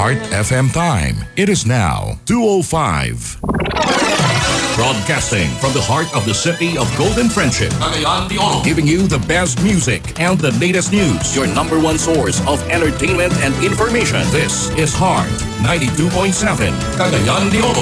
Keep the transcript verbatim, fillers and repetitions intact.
Heart F M time. It is now two oh five. Broadcasting from the heart of the city of Golden Friendship. Cagayan de Oro. Giving you the best music and the latest news. Your number one source of entertainment and information. This is Heart ninety-two point seven. Cagayan de Oro.